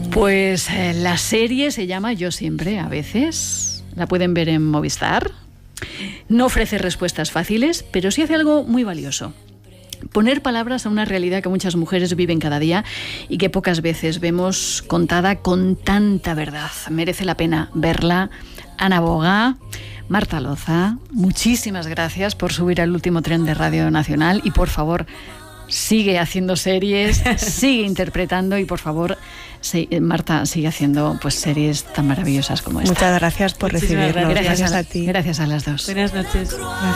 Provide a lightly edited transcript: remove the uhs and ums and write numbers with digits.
Pues la serie se llama Yo siempre, a veces. La pueden ver en Movistar. No ofrece respuestas fáciles, pero sí hace algo muy valioso. Poner palabras a una realidad que muchas mujeres viven cada día y que pocas veces vemos contada con tanta verdad. Merece la pena verla. Ana Boga, Marta Loza, muchísimas gracias por subir al último tren de Radio Nacional y por favor, sigue haciendo series, sigue interpretando y por favor, Marta, sigue haciendo pues series tan maravillosas como esta. Muchas gracias por recibirnos. Gracias a ti. Gracias a las dos. Buenas noches. Gracias.